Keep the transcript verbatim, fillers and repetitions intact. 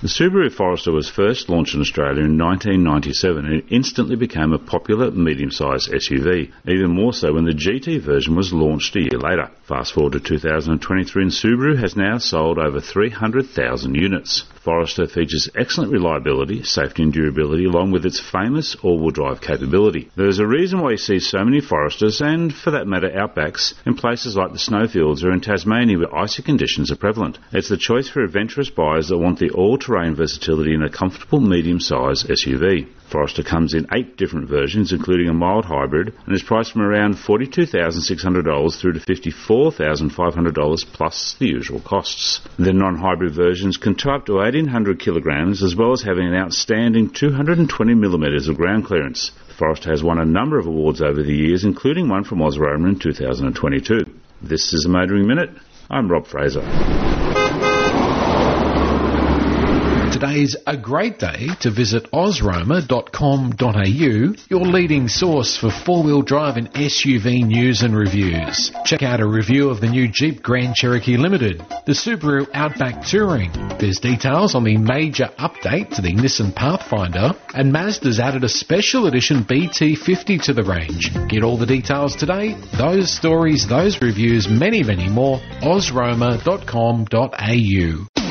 The Subaru Forester was first launched in Australia in nineteen ninety-seven and it instantly became a popular medium-sized S U V, even more so when the G T version was launched a year later. Fast forward to two thousand twenty-three and Subaru has now sold over three hundred thousand units. Forester features excellent reliability, safety and durability along with its famous all-wheel drive capability. There's a reason why you see so many Foresters and, for that matter, Outbacks in places like the snowfields or in Tasmania where icy conditions are prevalent. It's the choice for adventurous buyers that want the all-terrain versatility in a comfortable medium-sized S U V. Forester comes in eight different versions, including a mild hybrid, and is priced from around forty-two thousand six hundred dollars through to fifty-four thousand five hundred dollars plus the usual costs. The non-hybrid versions can tow up to eighteen hundred kilograms, as well as having an outstanding two hundred twenty millimetres of ground clearance. Forester has won a number of awards over the years, including one from Ozroma in two thousand twenty-two. This is the Motoring Minute. I'm Rob Fraser. Today's a great day to visit ozroma dot com dot a u, your leading source for four-wheel drive and S U V news and reviews. Check out a review of the new Jeep Grand Cherokee Limited, the Subaru Outback Touring. There's details on the major update to the Nissan Pathfinder, and Mazda's added a special edition B T fifty to the range. Get all the details today, those stories, those reviews, many, many more, ozroma dot com dot a u.